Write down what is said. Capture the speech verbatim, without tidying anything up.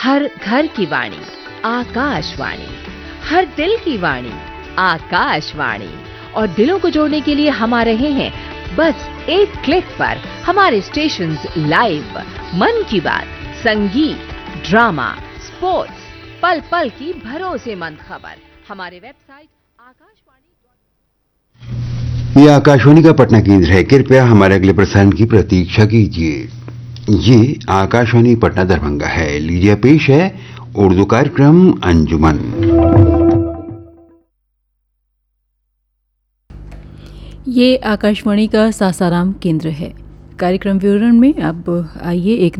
हर घर की वाणी आकाशवाणी, हर दिल की वाणी आकाशवाणी। और दिलों को जोड़ने के लिए हम आ रहे हैं बस एक क्लिक पर। हमारे स्टेशंस लाइव, मन की बात, संगीत, ड्रामा, स्पोर्ट्स, पल पल की भरोसेमंद खबर। हमारे वेबसाइट आकाशवाणी। ये आकाशवाणी का पटना केंद्र है। कृपया हमारे अगले प्रसारण की प्रतीक्षा कीजिए। ये आकाशवाणी पटना दरभंगा है। लीजिए पेश है उर्दू कार्यक्रम अंजुमन। ये आकाशवाणी का सासाराम केंद्र है। कार्यक्रम विवरण में अब आइए एक